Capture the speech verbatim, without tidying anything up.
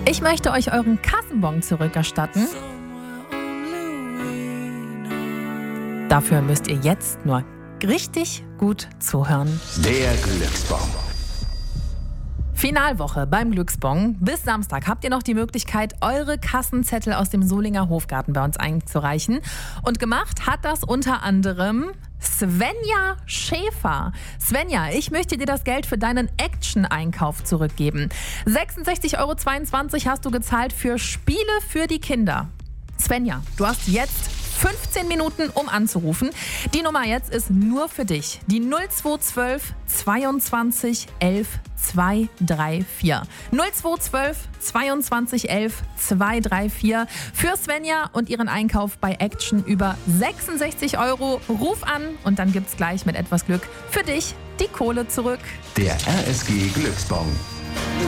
Ich möchte euch euren Kassenbon zurückerstatten. Dafür müsst ihr jetzt nur richtig gut zuhören. Der Glücksbon. Finalwoche beim Glücksbon. Bis Samstag habt ihr noch die Möglichkeit, eure Kassenzettel aus dem Solinger Hofgarten bei uns einzureichen. Und gemacht hat das unter anderem Svenja Schäfer. Svenja, ich möchte dir das Geld für deinen Action-Einkauf zurückgeben. sechsundsechzig Euro zweiundzwanzig hast du gezahlt für Spiele für die Kinder. Svenja, du hast jetzt fünfzehn Minuten, um anzurufen. Die Nummer jetzt ist nur für dich. Die null zwei zwölf zweiundzwanzig elf zweihundertvierunddreißig. null zwei zwölf zweiundzwanzig elf zweihundertvierunddreißig. Für Svenja und ihren Einkauf bei Action über sechsundsechzig Euro. Ruf an und dann gibt's gleich mit etwas Glück für dich die Kohle zurück. Der R S G Glücksbon.